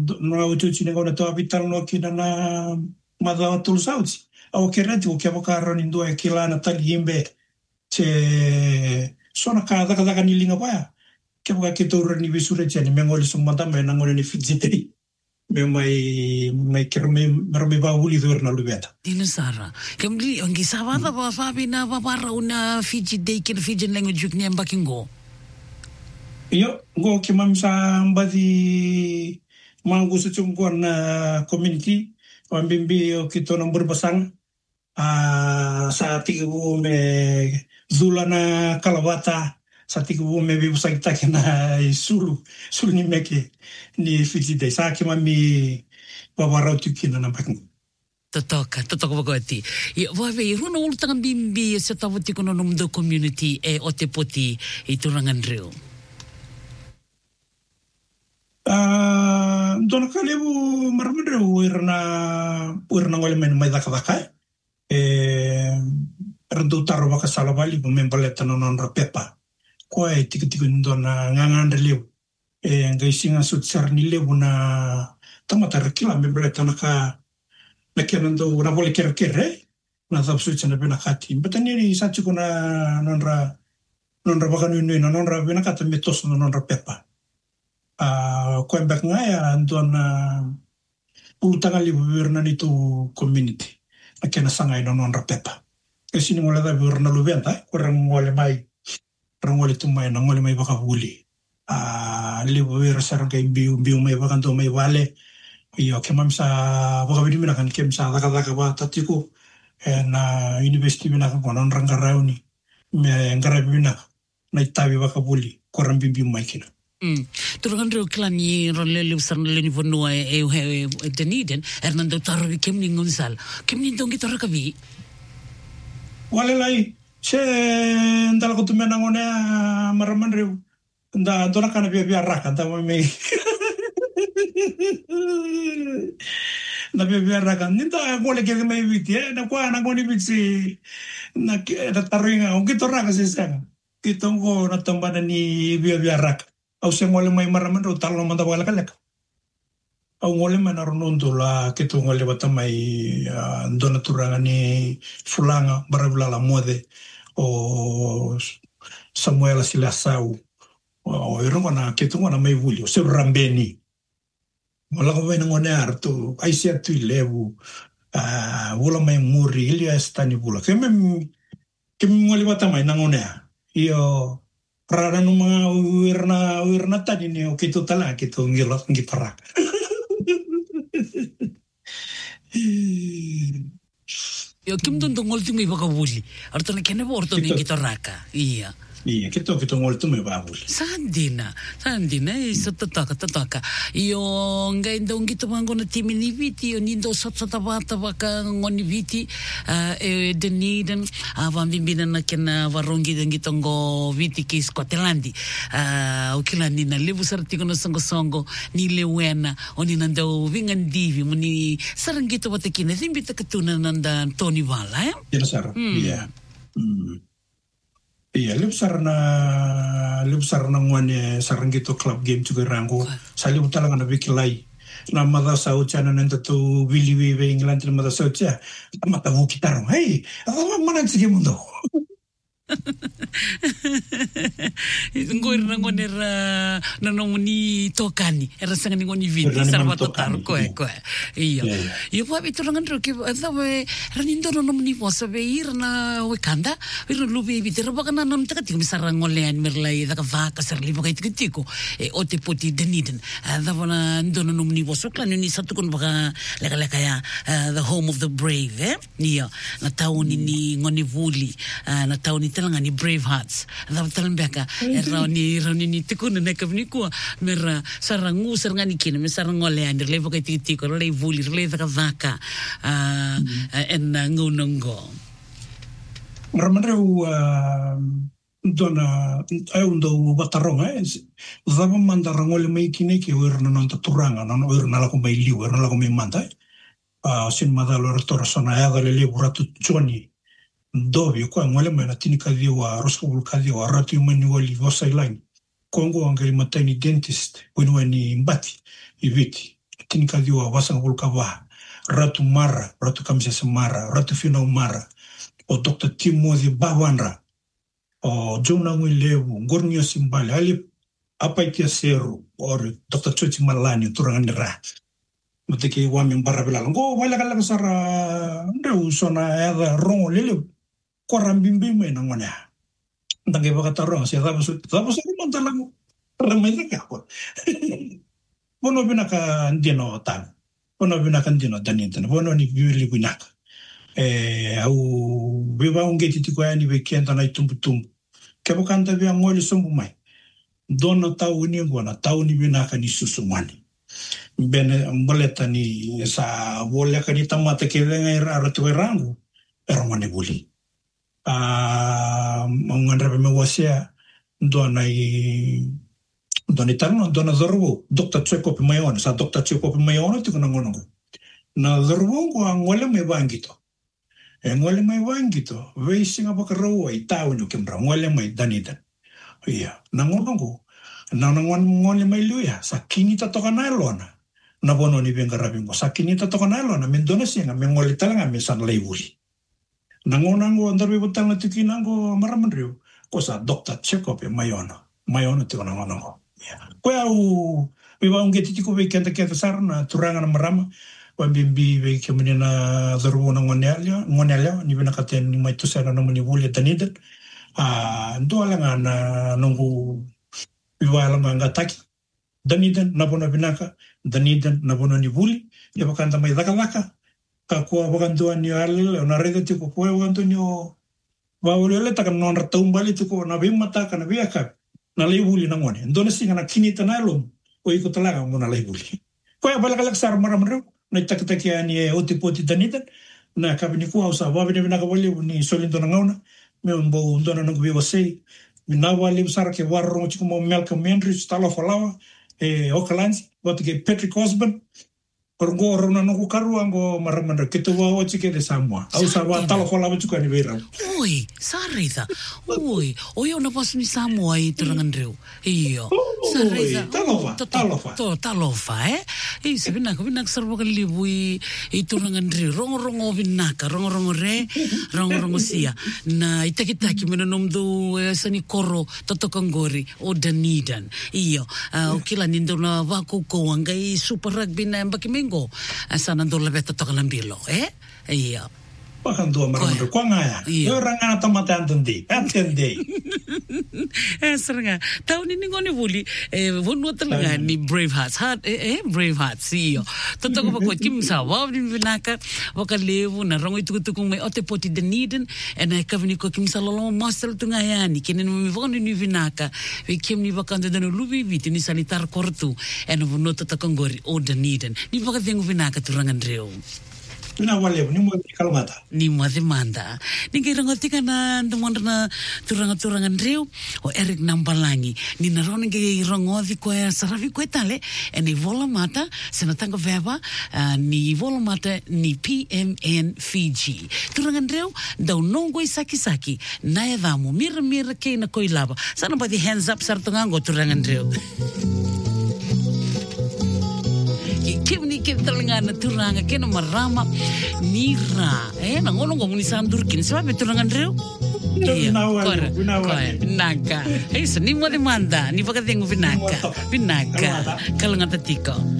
no utuchi ne ngona to vital no kina na madha tulsauti au kerati o kia wakaro ni ndoa kila na tali imbe te sona ka daka ni linga waya kia waka ke tōra ni visure tia ni mengole sumata me nangole ni fititeri me mai kero me ba huli dor na lubeta Dina Sara kemli ongi savada ba fabi na babara una Fiji day kina Fiji language ni ambakingo Iyo, ngo ki mamsa mbadi mangu sa chungkuan na community, wambimbi o kito ng berbasang sa tiku me zula na kalawata, sa tiku me bibusang taki na sulu ni meke ni Fiji Day. Sa ki mami babaraw tuki na nampakong. Totoka bagoti. Wawe, runa ulutang bimbi sa tawati ko nung community o te poti iturangan reo. Dona kalebu marmere wirna ngole men mai daka rendu taro baka salabali bu membaleta non rapepa ko e tiku dona ngangan relew ngai singa sutsar ni lebu na tamata rekila membaleta naka lekenando na vole kere na tapsu chana bena khati betani ri sachu kuna nonra baka nui nonra bena kata metos non rapepa Kwembek ngaya antuan ulutanga libu wirna nitu community akena sangay non rapepa kasi ni ngole da wirna lubenta kurang ngole tumay na ngole may baka huli libu wirna sarang kay biu may baka to may wale iyo kemam sa baka binimina kan kem sa daka ba tatiko na university bina kan non rangarao ni me ngarabi bina na itabi baka huli kurang biu may kina Turangan reo klani rolele usar leni vonua Dunedin Hernando Tarvi kemni ngonsal kemni dongi tarakabi wale lai se ndala ko tumena ngone maraman reo nda dona kana bia raka ta me na bia raka ninda gole ke me viti na kwa na ngoni viti na taringa ongi toraka se sang kitongo na tambana ni bia raka au se ngole mai maraman ro talo manda wala kalek au ngole mana ronondo la ketu ngole bata mai dona turanga ni fulanga barabula la mode o Samuel Silasau o ero mana ketu ngona mai wuli o se rambeni wala ko vena ngone arto ai se atu levu wala mai muri ilia stani bula keme ngole bata mai nangone io Rara no mga wirna tadi ni o kito tala kito ngilot ngiparak. Yo kim don ngol tumi baka wuli. Arto na kene borto ni gitaraka. Iya. Iya, kito ngol tumi baka wuli. Sandina, isa tataka. Iyo ngai ndong gito mango na timi ni viti o nindo sat bata baka ngoni viti Dunedin vambimbinan na kena varongi dan gitongo viti ki Scotland ukilani na lebu sarti kono songo ni lewena oni nanda vingan divi muni sarang gito batakina zimbita katuna nanda Tony Vala Iya sar. Iya. Iya, lebsar na ngwane sarang gitu club game juga rango. Sali utala ngana bikilai. Na mada saucha na nenda tu Willy Wewe England na mada saucha. Mata wo kitarong. Hey, apa mana sige mundo. Ngoir na ngonera nanomuni tokani era sangani ngoni viti sarvato tar koe iyo pa biturangan ro ke adawe ranindo nanomuni posabe irna wekanda ir lubi viti rabakana non takati misara ngolean merlai daka vaka serli bakai tikitiko o te poti Dunedin adavana ndo nanomuni posokla ni satu kon baka leka ya the home of the brave iyo na tauni ni ngoni vuli na tauni telanga ni brave hearts da talembeka eroni ni tikuna na kapnikua mera sarangu sarngani kina me sarangole and levo kai tiko le vuli le da vaka en ngunongo Ramanreu dona undo bataronga zava manda rangole mai kine ke werna non turanga non werna la ko mai liu werna la ko mai manda sin madalo retorasona ya dale le buratu choni Dovio kwa ngole mena tinika diwa roskobul kadiwa rati mani wali vosa ilain Kongo angali matani dentist wini mbati iviti tinikadiwa wasang vulkava, Ratu Mara, Ratu Kamsesa Mara, Ratu Finau Mara, o Dr. Timothy Bawanra, o Jona Lewu, Gornio Simbali, Ali Apaitia Seru, or Dr. Chuchi Malani, Turangandera. Matiki Wami Barabila, go, Walaka Sara, Sona, Ada, Ron, Lily, Korambimbi, and Ammonia. Tangevakaron, said that was a Montalang, Ramaica. Bono Binaka Dino Tan. Bono Binakandino Danitan, Bono ni Bili Winak. Au Biva Ungeti to go any weekend and I tumbutum. Kabokanta be a mole sumumai. Donna Tauni Gona, Tauni Binaka ni Susumani. Bene Boletani sa Wolakanita Matakeva Ratuerango, Ermanebuli. Mangandrame Wasia, Donitano, Donna Zorbo, Dr. Chekop Mayon, sa Dr. Chekop Mayon to Gonongo. Na Zorbo, Angwele me Wangito. And Welle my Wangito, racing up a railway, town you can bring Welle my Danidan. Yeah, Nangongo. Nangon only my Luya, Sakinita Tokanalona. Nabono ni Vengarabimo, Sakinita Tokanalona, Mendonasin, and Mengolitanga, Miss Anlevuli. Nangonango and the Ributana Tikinango Maramandru was a Dr. Chekop in Mayon to Nangongo. Well, we won't get to weekend to get the Sarna to Rang and Marama when we came in the Runa Monella, and even a caten in my two seven nominee woolly than needed. Doalang and Nongo Vivalamanga Taki, Dunedin, Nabona Binaka, Dunedin, Nabononi Woolly, Yavakanda Maidaka, Kakua Wagandu and Yal, and a ready to go to your Vauleta non Ratumbali to go Navimata and a Viaka. Na labuli na ngone ndone singa na kinita na lom o iko talaga mo na labuli ko ya balak sar maramro na takataki ani otipoti danita na kabini ko usa wabi na kabali ni solindo na ngona me mbo ndona no biwa sei minawali usara ke warro chiko mo Malcolm Henry stalo falawa okalanzi but ke Patrick Osborne Korgo rona no karu ango maramanda ketu wa chike de samwa au sawa talo falawa chiko ni vera oi sarita oi oyo na pas ni samwa I Turangandreu iyo sarita talofa sabina ko binak sarbo ka libu I Turangandreu rongo binaka rongo re rongo sia na itakitaki menomdo sani koro totokangori o Dunedin iyo ukila nindona wako ko angai super rugby na mbaki sana ndola beta tokalambilo iya pakando maramdo kwangaya yo ranga tamata antendi seranga tauni ningoni buli wonu talanga ni Brave Hearts iyo totoko bako kimsa wawdi binaka wakalevu na rongo itukutuku me otepoti Dunedin ena kavini ko kimsa lolo master tungayani kenen mi voni ni binaka we kimni bakanda dano lubi viti ni sanitar kortu ena wono totokongori o Dunedin ni bakavengu binaka Turangandreu Nina wale ni mo kalmata ni mo demanda ni kirangotika na ndumanda na Turangandreu o Eric Nambalangi ni na rona ngi rongovi ko saravi ko tale eni vola mata senatanga veva ni vola mata ni PMN Fiji Turangandreu da nongo isaki na yavamu mira ke na koilaba sana ba the hands up sartungango Turangandreu Kevni talanga na Turanga kena marama mira na ngono ngomuni sandurkin sabe Turangandreu naga ni mo demanda ni pagkating binaka kalanga tatiko